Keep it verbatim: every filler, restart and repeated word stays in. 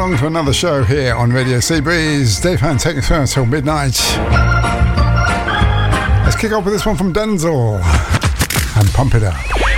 along to another show here on Radio Seabreeze. Dave Hunt taking us through until midnight. Let's kick off with this one from Denzel and Pump It Up.